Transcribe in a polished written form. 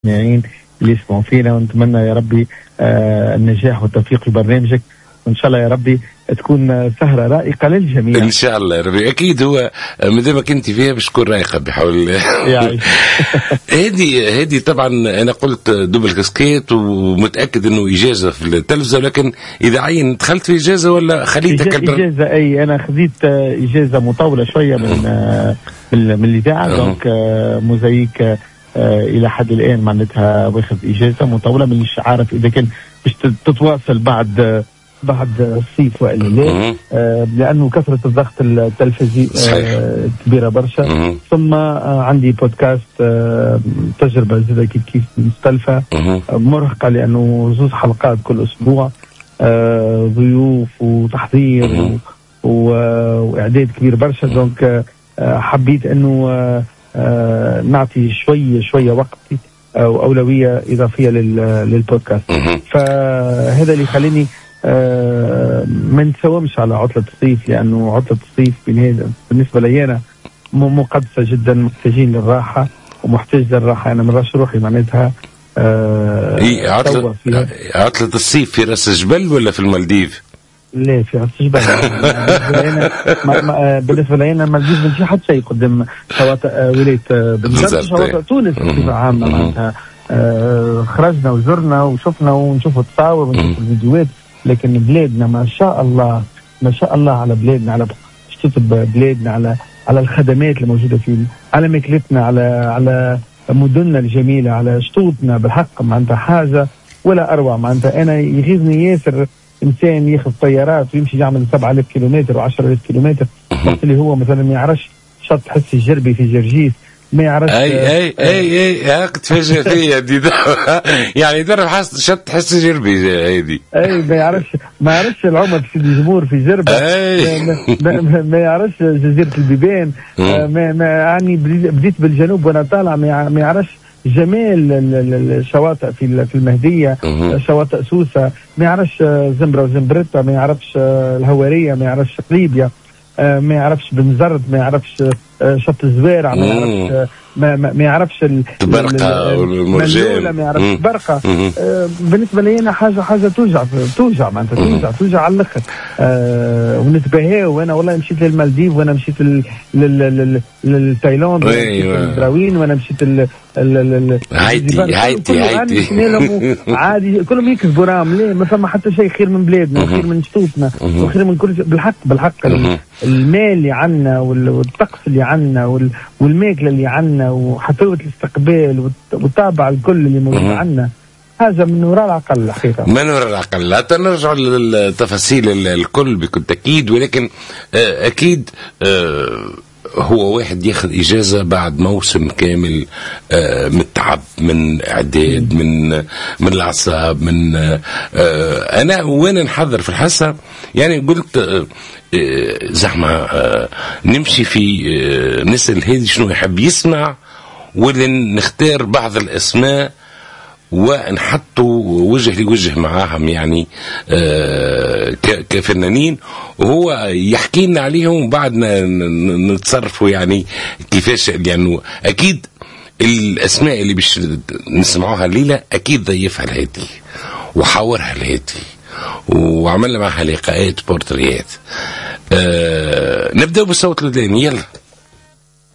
المستمعين اللي يسمعوا فينا، ونتمنى يا ربي النجاح والتوفيق في برنامجك، وإن شاء الله يا ربي تكون سهرة رائقة للجميع إن شاء الله يا ربي. أكيد هو مدامك أنت فيها باش تكون رايقة بحول الله. هذه طبعا أنا قلت دوبل كاسكيت ومتأكد إنه إجازة في التلفزة، لكن إذا عين دخلت في إجازة ولا خليتك إجازة؟ أي أنا خذيت إجازة مطولة شوية من الإذاعة، دونك موزايك إلى حد الآن معناتها واخذ إجازة مطولة، مش عارف إذا كان باش تتواصل بعد الصيف وإلا لا، لأنه كثرة الضغط التلفزي كبيرة برشا. ثم عندي بودكاست تجربة زي كيف مختلفة مرهقة، لأنه 2 حلقات كل أسبوع، ضيوف وتحضير وإعداد كبير برشا. دونك حبيت أنه نعطي شوية وقت أو أولوية إضافية للبودكاست. فهذا اللي خليني ما نتساومش على عطلة الصيف، لأنه عطلة الصيف بالنسبة لي أنا مقدسة جدا، محتاجين للراحة ومحتاج للراحة. أنا مرش روحي معناتها عطلة الصيف في راس الجبل ولا في المالديف؟ لا، في راس الجبل. بالنسبة لي أنا المالديف ماشي حتى شيء قدام شواطئ ولاية بنزرت، شواطئ تونس بصفة عامة. معناتها خرجنا وزرنا وشفنا ونشوف التصاور ونشوف الفيديوهات، لكن بلادنا ما شاء الله على بلادنا، على شتوت بلادنا، على الخدمات اللي موجودة فيه، على ماكلتنا، على مدننا الجميلة، على شطوطنا. بالحق معناتها حاجة ولا أروع. معناتها أنا يغيظني ياسر إنسان ياخذ طيارات ويمشي يعمل 7000 كيلومتر و10000 كيلومتر، اللي هو مثلا ما يعرفش شط حس الجربي في جرجيس، ما يعرفش. اي هاك تفاجئ فيا دي يعني تعرف شط حس جربي هذه. اي ما يعرفش العمر في سيدي جمهور في جربة، ما يعرفش جزيرة البيبان، ما يعني بديت بالجنوب وانا طالع ما يعرفش جمال الشواطئ في المهدية، شواطئ سوسة، ما يعرفش زمبرة وزمبرتة، ما يعرفش الهوارية، ما يعرفش قليبية، ما يعرفش بنزرد، ما يعرفش شط الزوارع، ما يعرفش ما يعرفش البرقة والمرجان، ما يعرفش برقة. بالنسبة لي أنا حاجة توجع معناتها توجع على الآخر. ونتباهاو، وأنا والله مشيت للمالديف، وأنا مشيت للتايلاند، للدراوين، وأنا مشيت هايتي عادي كلهم يكذبوا راهم. ليه؟ ما فما حتى شيء خير من بلادنا وخير من شطوطنا وخير من كل شيء. بالحق المال اللي عنا والطقس اللي عنا والماكله اللي عنا وحفاوة الاستقبال والطابع الكل اللي موجود عنا، هذا من وراء العقل الحقيقة، من وراء العقل. لا تنرجع للتفاصيل الكل بكل تأكيد، ولكن أكيد هو واحد ياخذ إجازة بعد موسم كامل من التعب، من إعداد، من الأعصاب، من وانا نحضر في الحصة يعني قلت زعما نمشي في نسأل هذه شنو يحب يسمع، ولا نختار بعض الأسماء ونحطوا وجه لوجه معاهم يعني كفنانين، وهو يحكي لنا عليهم وبعدنا نتصرفوا يعني كيفاش. يعني أكيد الأسماء اللي باش نسمعوها الليلة أكيد ضيفها الهادي وحاورها الهادي وعملنا معها لقاءات بورتريات. نبدأ بالصوت اللبناني، يلا.